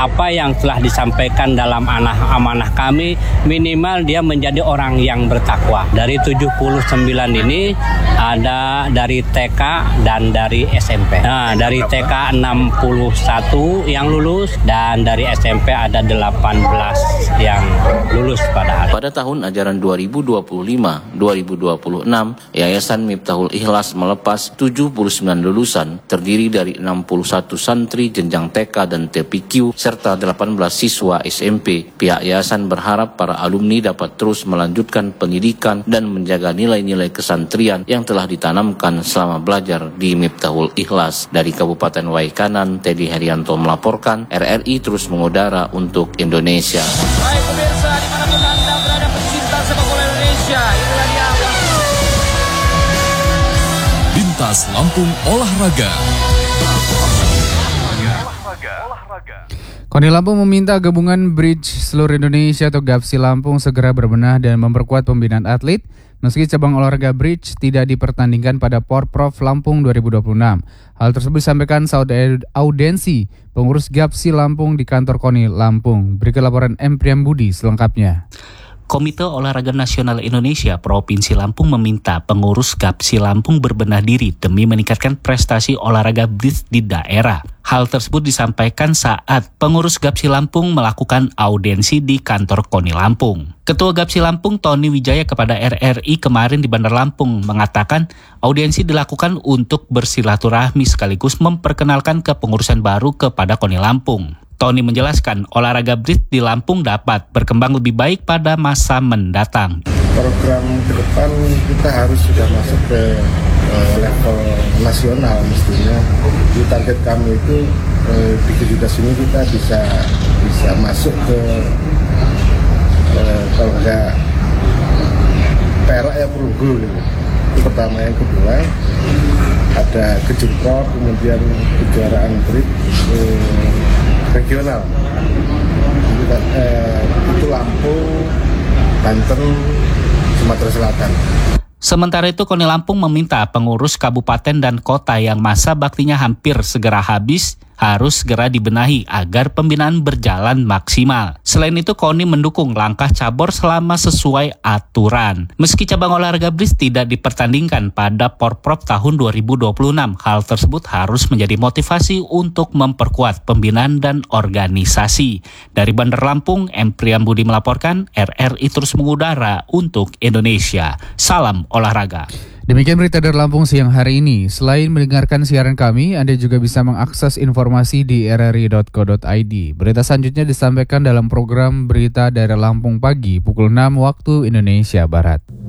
apa yang telah disampaikan dalam amanah kami, minimal dia menjadi orang yang bertakwa. Dari 79 ini ada dari TK dan dari SMP. Nah, dari TK 61 yang lulus dan dari SMP ada 18 yang lulus pada hari. Pada tahun ajaran 2025-2026, Yayasan Miftahul Ikhlas melepas 79 lulusan terdiri dari 61 santri jenjang TK dan TPQ serta 18 siswa SMP. Pihak yayasan berharap para alumni dapat terus melanjutkan pendidikan dan menjaga nilai-nilai kesantrian yang telah ditanamkan selama belajar di Miftahul Ikhlas. Dari Kabupaten Waikanan, Teddy Herianto melaporkan, RRI terus mengudara untuk Indonesia. Baik pemirsa, dimanapun Anda berada pecinta sepak bola Indonesia, inilah dia Lintas Lampung Olahraga. KONI Lampung meminta gabungan Bridge Seluruh Indonesia atau GAPSI Lampung segera berbenah dan memperkuat pembinaan atlet meski cabang olahraga Bridge tidak dipertandingkan pada Porprov Lampung 2026. Hal tersebut disampaikan saat audiensi pengurus GAPSI Lampung di kantor KONI Lampung. Berikut laporan M. Priambudi selengkapnya. Komite Olahraga Nasional Indonesia Provinsi Lampung meminta pengurus GAPSI Lampung berbenah diri demi meningkatkan prestasi olahraga bridge di daerah. Hal tersebut disampaikan saat pengurus GAPSI Lampung melakukan audiensi di kantor KONI Lampung. Ketua GAPSI Lampung Tony Wijaya kepada RRI kemarin di Bandar Lampung mengatakan audiensi dilakukan untuk bersilaturahmi sekaligus memperkenalkan kepengurusan baru kepada KONI Lampung. Tony menjelaskan olahraga bridge di Lampung dapat berkembang lebih baik pada masa mendatang. Program ke depan kita harus sudah masuk ke level nasional mestinya. Di target kami itu di kejutas ini kita bisa masuk ke kalau enggak perak ya perunggu gitu. Itu pertama. Yang kedua ada kejurprov, kemudian kejuaraan bridge regional. Itu Lampung, Banten, Sumatera Selatan. Sementara itu KONI Lampung meminta pengurus kabupaten dan kota yang masa baktinya hampir segera habis harus segera dibenahi agar pembinaan berjalan maksimal. Selain itu KONI mendukung langkah cabur selama sesuai aturan. Meski cabang olahraga bridge tidak dipertandingkan pada Porprov tahun 2026, hal tersebut harus menjadi motivasi untuk memperkuat pembinaan dan organisasi. Dari Bandar Lampung, M. Priambudi melaporkan, RRI terus mengudara untuk Indonesia. Salam olahraga. Demikian berita dari Lampung siang hari ini. Selain mendengarkan siaran kami, Anda juga bisa mengakses informasi di rri.co.id. Berita selanjutnya disampaikan dalam program Berita dari Lampung Pagi pukul 6 waktu Indonesia Barat.